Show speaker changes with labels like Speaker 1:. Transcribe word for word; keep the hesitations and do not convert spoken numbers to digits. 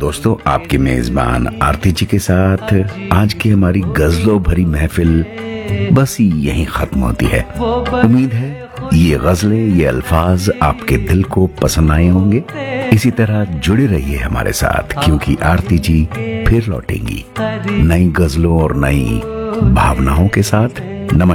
Speaker 1: दोस्तों, आपके मेजबान आरती जी के साथ आज की हमारी गजलों भरी महफिल बस यहीं खत्म होती है। उम्मीद है ये गजलें, ये अल्फाज आपके दिल को पसंद आए होंगे। इसी तरह जुड़े रहिए हमारे साथ, क्योंकि आरती जी फिर लौटेंगी नई गजलों और नई भावनाओं के साथ। नमस्कार।